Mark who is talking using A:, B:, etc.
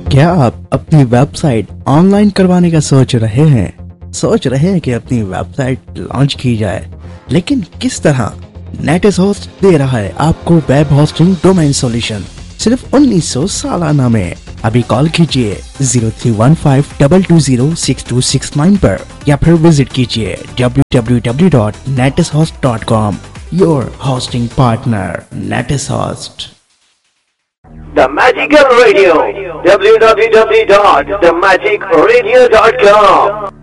A: क्या आप अपनी वेबसाइट ऑनलाइन करवाने का सोच रहे हैं? सोच रहे हैं कि अपनी वेबसाइट लॉन्च की जाए, लेकिन किस तरह? नेटिस होस्ट दे रहा है आपको वेब होस्टिंग डोमेन सॉल्यूशन सिर्फ 1900 सालाना में। अभी कॉल कीजिए 0315220669 पर या फिर विजिट कीजिए www.netishost.com। Your hosting partner नेटिस host.
B: The Magical Radio, www.themagicradio.com।